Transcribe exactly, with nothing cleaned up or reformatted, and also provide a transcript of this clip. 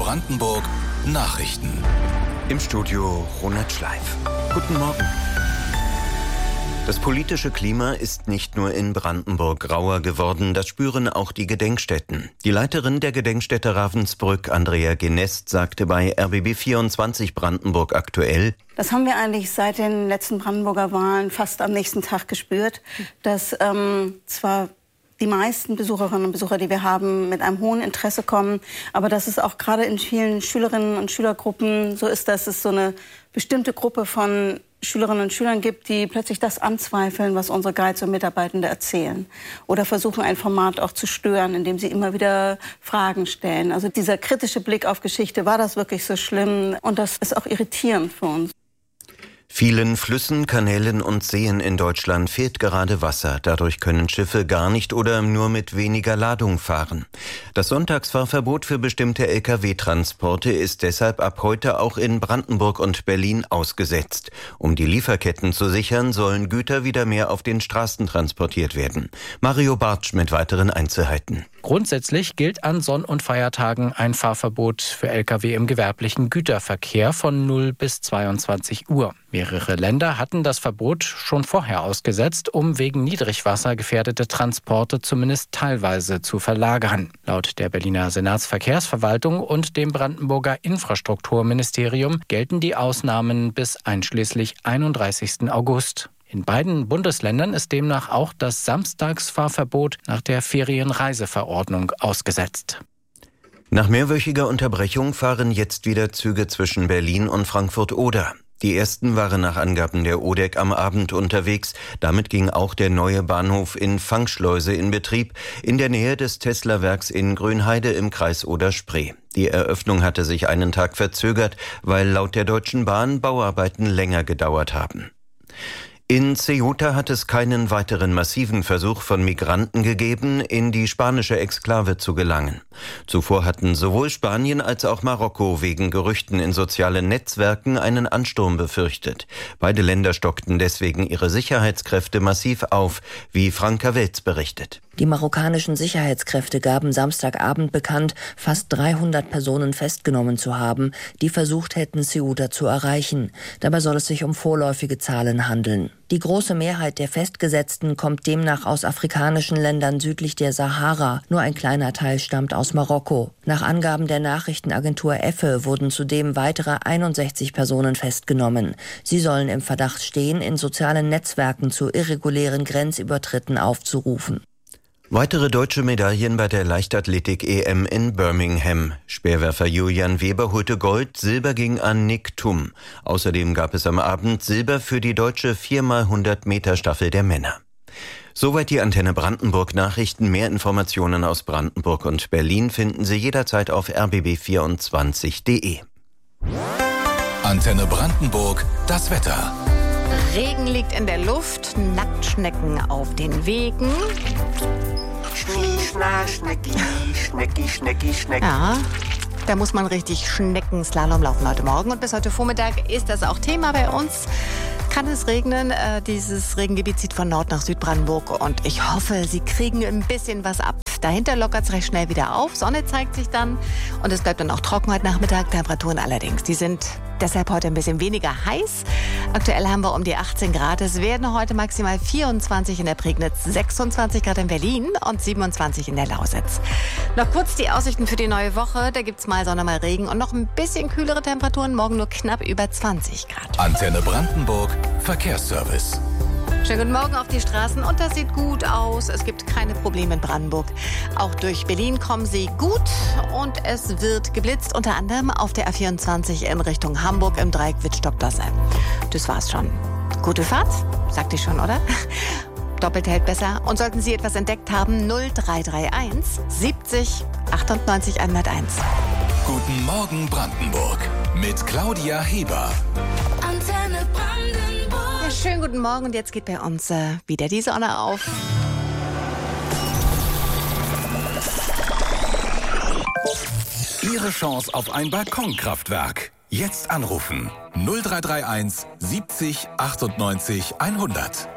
Brandenburg Nachrichten. Im Studio Ronald Schleif. Guten Morgen. Das politische Klima ist nicht nur in Brandenburg grauer geworden, das spüren auch die Gedenkstätten. Die Leiterin der Gedenkstätte Ravensbrück, Andrea Genest, sagte bei R B B vierundzwanzig Brandenburg aktuell: Das haben wir eigentlich seit den letzten Brandenburger Wahlen fast am nächsten Tag gespürt, dass ähm, zwar die meisten Besucherinnen und Besucher, die wir haben, mit einem hohen Interesse kommen, aber dass es auch gerade in vielen Schülerinnen und Schülergruppen so ist, dass es so eine bestimmte Gruppe von Schülerinnen und Schülern gibt, die plötzlich das anzweifeln, was unsere Guides und Mitarbeitende erzählen. Oder versuchen, ein Format auch zu stören, indem sie immer wieder Fragen stellen. Also dieser kritische Blick auf Geschichte, war das wirklich so schlimm? Und das ist auch irritierend für uns. Vielen Flüssen, Kanälen und Seen in Deutschland fehlt gerade Wasser. Dadurch können Schiffe gar nicht oder nur mit weniger Ladung fahren. Das Sonntagsfahrverbot für bestimmte L K W-Transporte ist deshalb ab heute auch in Brandenburg und Berlin ausgesetzt. Um die Lieferketten zu sichern, sollen Güter wieder mehr auf den Straßen transportiert werden. Mario Bartsch mit weiteren Einzelheiten. Grundsätzlich gilt an Sonn- und Feiertagen ein Fahrverbot für L K W im gewerblichen Güterverkehr von null bis zweiundzwanzig Uhr. Mehrere Länder hatten das Verbot schon vorher ausgesetzt, um wegen Niedrigwasser gefährdete Transporte zumindest teilweise zu verlagern. Laut der Berliner Senatsverkehrsverwaltung und dem Brandenburger Infrastrukturministerium gelten die Ausnahmen bis einschließlich einunddreißigsten August. In beiden Bundesländern ist demnach auch das Samstagsfahrverbot nach der Ferienreiseverordnung ausgesetzt. Nach mehrwöchiger Unterbrechung fahren jetzt wieder Züge zwischen Berlin und Frankfurt-Oder. Die ersten waren nach Angaben der O D E C am Abend unterwegs. Damit ging auch der neue Bahnhof in Fangschleuse in Betrieb, in der Nähe des Tesla-Werks in Grünheide im Kreis Oder-Spree. Die Eröffnung hatte sich einen Tag verzögert, weil laut der Deutschen Bahn Bauarbeiten länger gedauert haben. In Ceuta hat es keinen weiteren massiven Versuch von Migranten gegeben, in die spanische Exklave zu gelangen. Zuvor hatten sowohl Spanien als auch Marokko wegen Gerüchten in sozialen Netzwerken einen Ansturm befürchtet. Beide Länder stockten deswegen ihre Sicherheitskräfte massiv auf, wie Franka Welz berichtet. Die marokkanischen Sicherheitskräfte gaben Samstagabend bekannt, fast dreihundert Personen festgenommen zu haben, die versucht hätten, Ceuta zu erreichen. Dabei soll es sich um vorläufige Zahlen handeln. Die große Mehrheit der Festgesetzten kommt demnach aus afrikanischen Ländern südlich der Sahara. Nur ein kleiner Teil stammt aus Marokko. Nach Angaben der Nachrichtenagentur E F E wurden zudem weitere einundsechzig Personen festgenommen. Sie sollen im Verdacht stehen, in sozialen Netzwerken zu irregulären Grenzübertritten aufzurufen. Weitere deutsche Medaillen bei der Leichtathletik-E M in Birmingham. Speerwerfer Julian Weber holte Gold, Silber ging an Nick Thum. Außerdem gab es am Abend Silber für die deutsche vier mal hundert Meter Staffel der Männer. Soweit die Antenne Brandenburg Nachrichten. Mehr Informationen aus Brandenburg und Berlin finden Sie jederzeit auf r b b vierundzwanzig punkt de. Antenne Brandenburg, das Wetter. Regen liegt in der Luft, Nacktschnecken auf den Wegen. Schnie, schna, schnecki, schnecki, schnecki, schnecki. Ja, da muss man richtig Schneckenslalom laufen heute Morgen. Und bis heute Vormittag ist das auch Thema bei uns. Kann es regnen? Äh, dieses Regengebiet zieht von Nord nach Südbrandenburg. Und ich hoffe, Sie kriegen ein bisschen was ab. Dahinter lockert es recht schnell wieder auf. Sonne zeigt sich dann. Und es bleibt dann auch trocken heute Nachmittag. Temperaturen allerdings, die sind deshalb heute ein bisschen weniger heiß. Aktuell haben wir um die achtzehn Grad. Es werden heute maximal vierundzwanzig in der Prignitz, sechsundzwanzig Grad in Berlin und siebenundzwanzig in der Lausitz. Noch kurz die Aussichten für die neue Woche. Da gibt's mal Sonne, mal Regen und noch ein bisschen kühlere Temperaturen. Morgen nur knapp über zwanzig Grad. Antenne Brandenburg, Verkehrsservice. Schönen guten Morgen auf die Straßen und das sieht gut aus. Es gibt keine Probleme in Brandenburg. Auch durch Berlin kommen Sie gut und es wird geblitzt, unter anderem auf der A vierundzwanzig in Richtung Hamburg im Dreieck Wittstock-Dosse. Das war's schon. Gute Fahrt, sagte ich schon, oder? Doppelt hält besser. Und sollten Sie etwas entdeckt haben, null drei drei eins siebzig achtundneunzig hunderteins. Guten Morgen Brandenburg mit Claudia Heber. Antenne Brandenburg. Ja, schönen guten Morgen und jetzt geht bei uns äh, wieder die Sonne auf. Ihre Chance auf ein Balkonkraftwerk. Jetzt anrufen null drei drei eins siebzig achtundneunzig hundert.